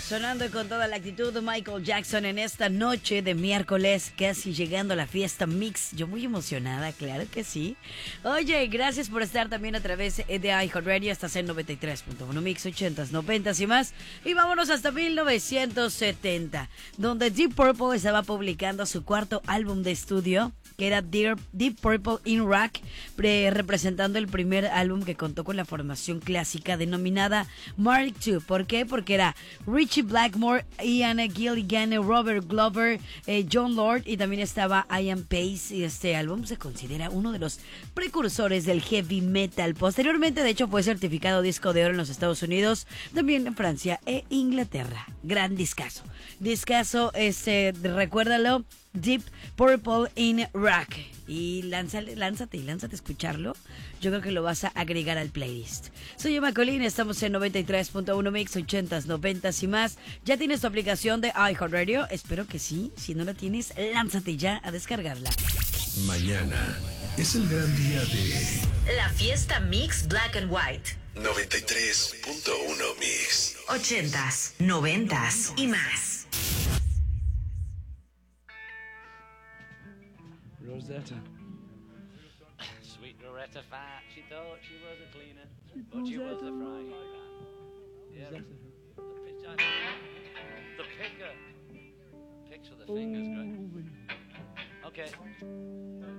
Sonando con toda la actitud de Michael Jackson en esta noche de miércoles, casi llegando a la fiesta mix. Yo muy emocionada, claro que sí. Oye, gracias por estar también a través de iHeartRadio. Estás en 93.1 Mix, 80s, 90s y más. Y vámonos hasta 1970, donde Deep Purple estaba publicando su cuarto álbum de estudio, que era Deep Purple in Rock, representando el primer álbum que contó con la formación clásica denominada Mark II. ¿Por qué? Porque era Richie Blackmore, Ian Gilligan, Robert Glover, John Lord, y también estaba Ian Pace. Y este álbum se considera uno de los precursores del heavy metal. Posteriormente, de hecho, fue certificado disco de oro en los Estados Unidos, también en Francia e Inglaterra. Gran discazo. Discazo, recuérdalo, Deep Purple in Rock. Y lánzate a escucharlo. Yo creo que lo vas a agregar al playlist. Soy Emma Colina, estamos en 93.1 Mix, 80s, 90s y más. ¿Ya tienes tu aplicación de iHeartRadio? Espero que sí. Si no la tienes, lánzate ya a descargarla. Mañana es el gran día de la fiesta Mix Black and White. 93.1 Mix. 80s, 90s y más. Rosetta. Sweet Loretta Fat, she thought she was a cleaner, but she was a frying pan. Yeah, the picker. Picks with the fingers, great. Okay.